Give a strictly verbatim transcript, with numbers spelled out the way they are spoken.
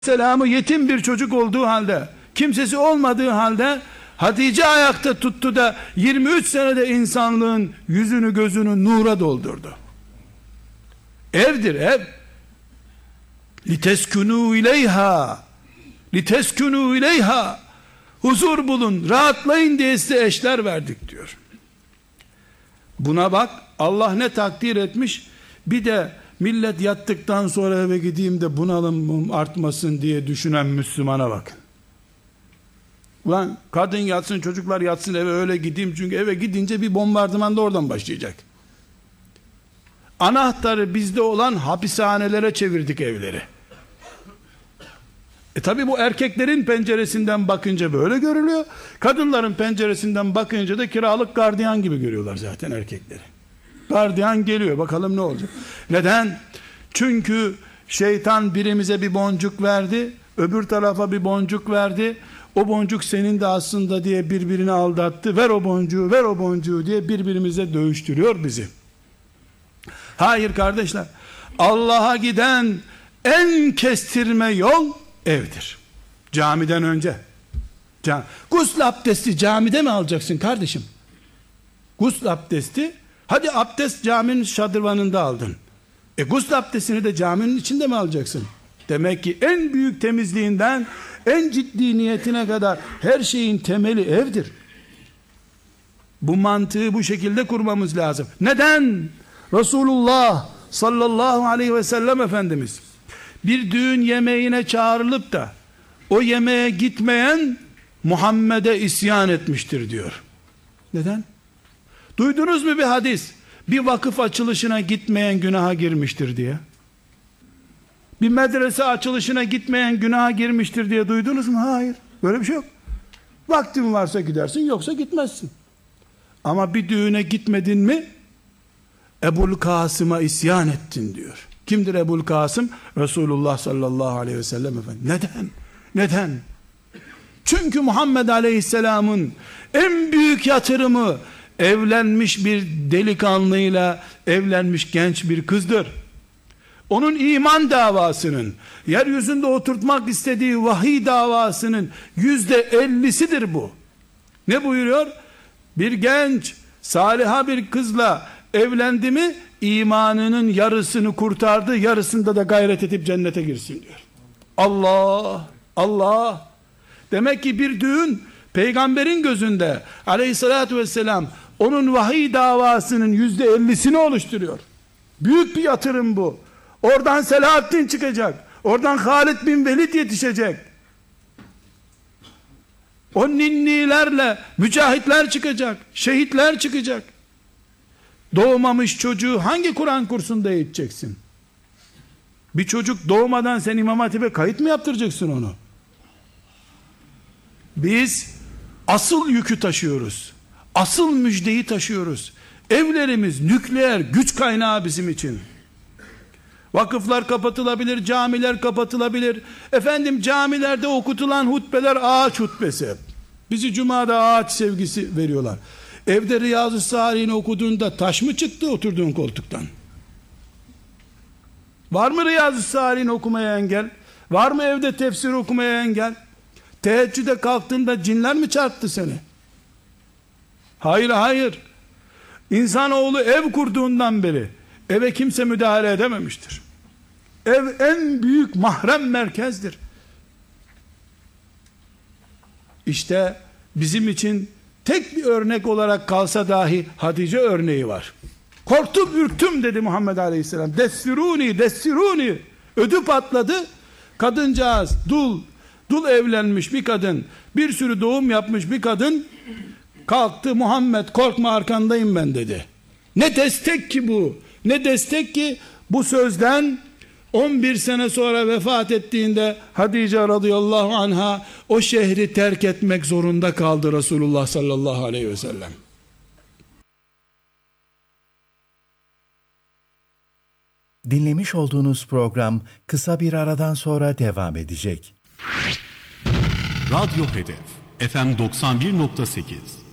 Selamı yetim bir çocuk olduğu halde, kimsesi olmadığı halde Hatice ayakta tuttu da yirmi üç senede insanlığın yüzünü gözünü nura doldurdu. Evdir ev. Liteskunu ileyha liteskunu ileyha huzur bulun, rahatlayın diye size eşler verdik diyor. Buna bak, Allah ne takdir etmiş. Bir de millet yattıktan sonra eve gideyim de bunalım artmasın diye düşünen Müslümana bakın. Ulan kadın yatsın, çocuklar yatsın, eve öyle gideyim, çünkü eve gidince bir bombardıman da oradan başlayacak. Anahtarı bizde olan hapishanelere çevirdik evleri. E tabi bu erkeklerin penceresinden bakınca böyle görülüyor. Kadınların penceresinden bakınca da kiralık gardiyan gibi görüyorlar zaten erkekleri. Gardiyan geliyor, bakalım ne olacak. Neden? Çünkü şeytan birimize bir boncuk verdi, öbür tarafa bir boncuk verdi. O boncuk senin de aslında diye birbirini aldattı. Ver o boncuğu, ver o boncuğu diye birbirimize dövüştürüyor bizi. Hayır kardeşler, Allah'a giden en kestirme yol evdir. Camiden önce. Cam Gusül abdesti camide mi alacaksın kardeşim? Gusül abdesti, hadi abdest caminin şadırvanında aldın. E gusül abdestini de caminin içinde mi alacaksın? Demek ki en büyük temizliğinden en ciddi niyetine kadar her şeyin temeli evdir. Bu mantığı bu şekilde kurmamız lazım. Neden? Resulullah sallallahu aleyhi ve sellem Efendimiz bir düğün yemeğine çağrılıp da o yemeğe gitmeyen Muhammed'e isyan etmiştir diyor. Neden? Duydunuz mu bir hadis? Bir vakıf açılışına gitmeyen günaha girmiştir diye. Bir medrese açılışına gitmeyen günaha girmiştir diye duydunuz mu? Hayır. Böyle bir şey yok. Vaktin varsa gidersin, yoksa gitmezsin. Ama bir düğüne gitmedin mi Ebul Kasım'a isyan ettin diyor. Kimdir Ebul Kasım? Resulullah sallallahu aleyhi ve sellem Efendimiz. Neden? Neden? Çünkü Muhammed aleyhisselamın en büyük yatırımı evlenmiş bir delikanlıyla evlenmiş genç bir kızdır. Onun iman davasının, yeryüzünde oturtmak istediği vahiy davasının yüzde ellisidir bu. Ne buyuruyor? Bir genç saliha bir kızla evlendi mi imanının yarısını kurtardı, yarısında da gayret edip cennete girsin diyor. Allah Allah. Demek ki bir düğün peygamberin gözünde aleyhissalatü vesselam onun vahiy davasının yüzde ellisini oluşturuyor. Büyük bir yatırım bu. Oradan Selahaddin çıkacak. Oradan Halid bin Velid yetişecek. O ninnilerle mücahitler çıkacak. Şehitler çıkacak. Doğmamış çocuğu hangi Kur'an kursunda eğiteceksin? Bir çocuk doğmadan sen İmam Hatip'e kayıt mı yaptıracaksın onu? Biz asıl yükü taşıyoruz. Asıl müjdeyi taşıyoruz. Evlerimiz nükleer güç kaynağı bizim için. Vakıflar kapatılabilir, camiler kapatılabilir. Efendim camilerde okutulan hutbeler ağaç hutbesi. Bizi cumada ağaç sevgisi veriyorlar. Evde Riyazu Salihini okuduğunda taş mı çıktı oturduğun koltuktan? Var mı Riyazu Salihini okumaya engel? Var mı evde tefsir okumaya engel? Teheccüde kalktığında cinler mi çarptı seni? Hayır hayır. İnsanoğlu ev kurduğundan beri eve kimse müdahale edememiştir. Ev en büyük mahrem merkezdir. İşte bizim için tek bir örnek olarak kalsa dahi Hatice örneği var. Korktum ürktüm dedi Muhammed Aleyhisselam. Dessiruni dessiruni. Ödü patladı. Kadıncağız dul dul evlenmiş bir kadın, bir sürü doğum yapmış bir kadın kalktı, Muhammed korkma arkandayım ben dedi. Ne destek ki bu? Ne destek ki bu sözden on bir sene sonra vefat ettiğinde Hatice radıyallahu anha o şehri terk etmek zorunda kaldı Resulullah sallallahu aleyhi ve sellem. Dinlemiş olduğunuz program kısa bir aradan sonra devam edecek. Radyo Hedef F M doksan bir nokta sekiz